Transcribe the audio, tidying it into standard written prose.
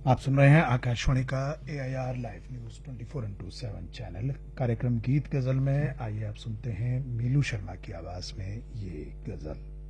आप सुन रहे हैं आकाशवाणी का AIR live news 24x7 channel. कार्यक्रम गीत गजल में आइए आप सुनते हैं मीलू शर्मा की आवाज में ये गजल।